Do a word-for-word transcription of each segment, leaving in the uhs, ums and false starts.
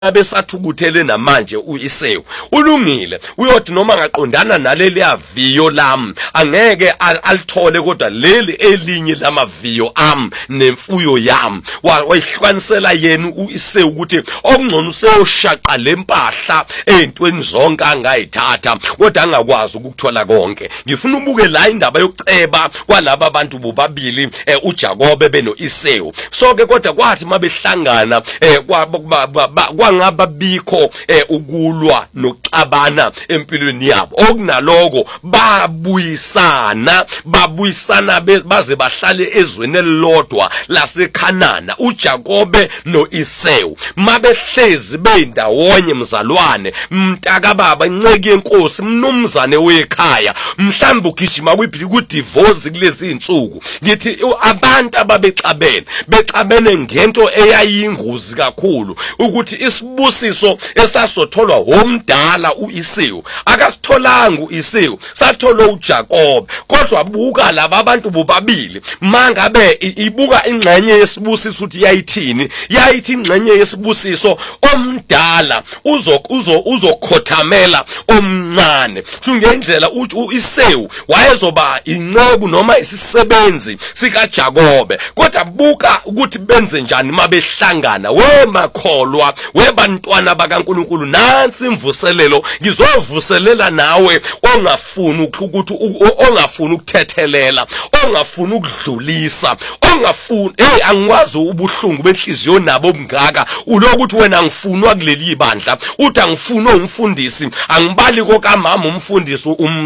abesathukuthele namanje uIseu ulungile uyothi noma ngaqondana naleli aviyo lami angeke alithole kodwa leli elinye lamaviyo am nemfuyo yami wayihlukanisela yena uIseu ukuthi okungcono useyoshaqa lempahla ezintweni zonke angayithatha kodwa angakwazi ukuthola konke. Ngifuna ubuke la indaba yokuceba kwalaba abantu bobabili uJakobe benoIseu so ke kodwa kwathi mabehlangana kwa ngaba bikho ukulwa nokuxabana empilweni yabo okunaloko babuyisana babuyisana baze bahlale ezweni elilodwa laseKhanana uJakobe noIseu mabehlezi beyindawonye mzalwane mntaka baba inceke yenkosi mnumzane wekhaya mhlawumbe ugijima kwibhili ku divorce kulezi insuku ngithi abantu ababexabene bexabene ngento eyayingozi kakhulu ukuthi isibusiso esasotholwa womdala uIseu akasitholanga uIseu sathola uJakobe kodwa buka laba abantu bobabili mangabe ibuka ingxenye yesibusiso uthi yayithini yayithi ingxenye yesibusiso omdala uzo uzo uzokhothamela omncane ngendlela uIseu wayezoba inceku noma isisebenzi sikaJakobe kodwa buka ukuthi benze njani mabehlangana wemakholwa webantwana bakaNkulunkulu nansi imvuselelo ngizovuselela nawe ongafuni ukuthi ongafuni ukuthethelela ongafuni ukudlulisa ongafuni hey angikwazi ubuhlungu benhliziyo nabo obungaka ulokuthi wena ngifunwa kuleli bandla uthi angifuna umfundisi angibali kokamama umfundisi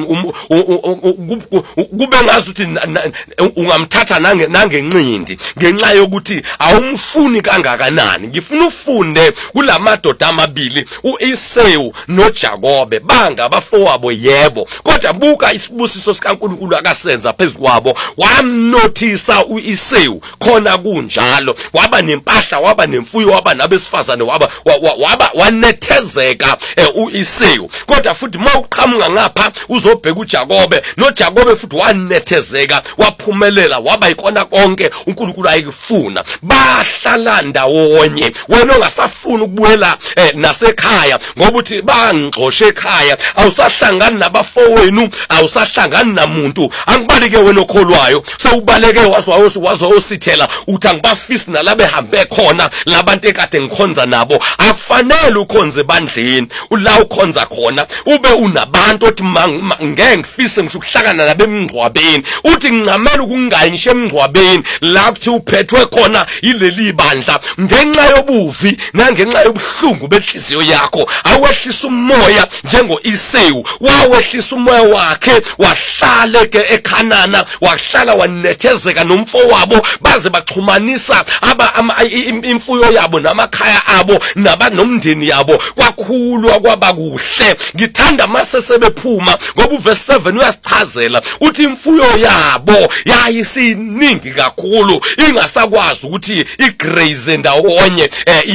kube ngazuthi ungamthatha nange nangenqindi ngenxa yokuthi awumfuni kangakanani ngifuna ufunde kulamadoda amabili uIseu noJakobe banga bafowabo yebo kodwa buka isibusiso sikaNkulunkulu akasenza phezukwabo wamnothisa uIseu khona kunjalo waba nempahla waba nemfuyo waba nabesifazane waba waba wanethezeka uIseu kodwa futhi mawuqhamuka ngapha uzobheka uJakobe noJakobe futhi wanethezeka waphumelela waba ikona konke uNkulunkulu ayikufuna bahlala ndawonye wena ongasafuna ukubuyela nasekhaya ngoba uthi bangixoshe ekhaya awusahlangani nabafowenu awusahlangani namuntu angibaleke wena okholwayo sewubaleke wazwa wazwa osithela uthi angibafisi nalabe hambe khona labantu ekade ngikhonza nabo akufanele ukhonze bandleni ula ukhonza khona ube unabantu othi ngeke ngifise ngisho ukuhlangana nabemngcwabeni uthi ngincamela ukungayishe emngcwabeni la kuthi uphethwe khona ileli bandla ngenxa yobuvi nangenxa yobuhlungu benhliziyo yakho awehlisa umoya njengoIseu wawehlisa umoya wakhe wahlale ke eKhanana wahlala wanethezeka nomfowabo baze baxhumanisa aba imfuyo yabo namakhaya abo naba nomndeni yabo kwakhulu kwaba kuhle ngithanda mase sebephuma ngoba uverse seven uyasichazela uthi imfuyo yabo yayisiningi kakhulu ingasakwazi ukuthi igraze ndawonye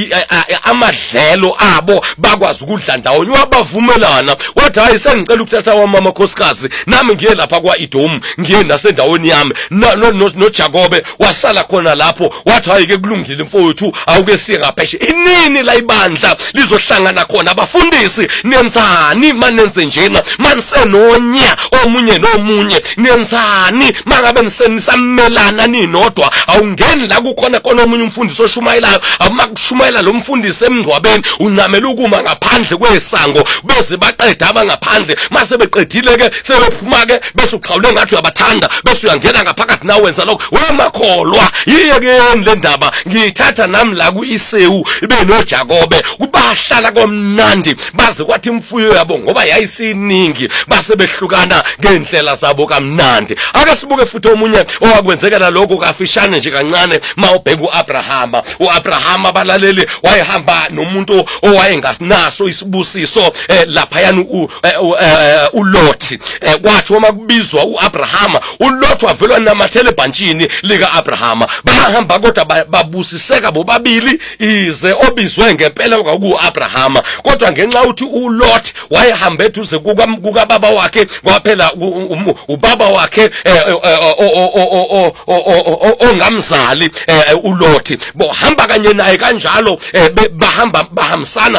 amadlelo abo bakwazi ukudla ndawonye wabavumelana wathi hayi sengicela ukuthatha wamama khosikazi nami ngiye lapha kwaEdom ngiye nasendaweni yami noJakobe wasala khona lapho wathi hayi ke kulungile mfowethu awuke siye ngapheshe inini la ibandla lizohlangana khona abafundisi nenzani manenze njena manisenonya omunye nomunye nenzani mangabe nisenisamelana ninodwa awungeni la kukhona khona omunye umfundisi oshumayelayo amakushumayela lo mfundisi emngcwabeni uncamela ukuma ngaphandle kwesango bese baqeda abangaphandle mase beqedile ke sebephuma ke bese uxhawule ngathi uyabathanda bese uyangena ngaphakathi nawe wenza lokho wemakholwa yiye ke le ndaba ngiyithatha nami la kuIseu ibe noJakobe kubahlala komnandi baze kwathi imfuyo yabo ngoba yayisiningi base behlukana ngendlela zabo kamnandi ake sibuke futhi omunye owakwenzekela lokho kafishane nje kancane mawubheka uAbrahama uAbrahama abalaleli wayehamba nomuntu owayengasinaso isibusiso lapha yana uLothi kwathi uma kubizwa uAbrahama uLothi wavelwa namathele ebhantshini lika Abrahama bahamba kodwa babusiseka bobabili ize obizwe ngempela kwaku uAbrahama, kodwa ngenxa uthi uLot wayehambe eduze kuka baba wakhe ngoba phela ubaba wakhe ongamzali uLot bohamba kanye naye kanjalo bahamba bahambisana